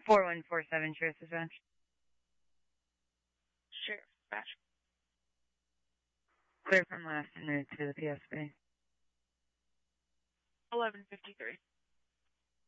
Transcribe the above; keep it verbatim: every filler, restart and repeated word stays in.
four one four seven, Sheriff's Dispatch. Sheriff's Dispatch. Clear from last and moved to the P S B. eleven fifty-three.